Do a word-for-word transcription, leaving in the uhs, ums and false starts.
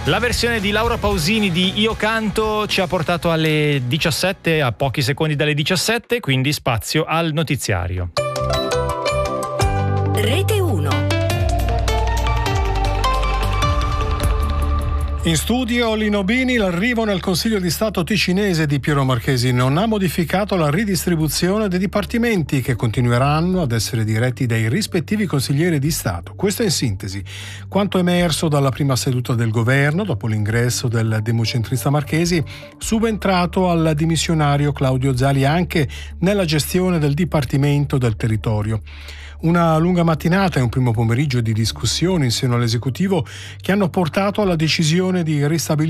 La versione di Laura Pausini di Io Canto ci ha portato alle diciassette, a pochi secondi dalle diciassette, quindi spazio al notiziario. Rete uno. In studio Lino Bini. L'arrivo nel Consiglio di Stato ticinese di Piero Marchesi non ha modificato la ridistribuzione dei dipartimenti, che continueranno ad essere diretti dai rispettivi consiglieri di Stato. Questo in sintesi quanto emerso dalla prima seduta del governo dopo l'ingresso del democentrista Marchesi, subentrato al dimissionario Claudio Zali anche nella gestione del Dipartimento del Territorio. Una lunga mattinata e un primo pomeriggio di discussioni in seno all'esecutivo che hanno portato alla decisione di ristabilire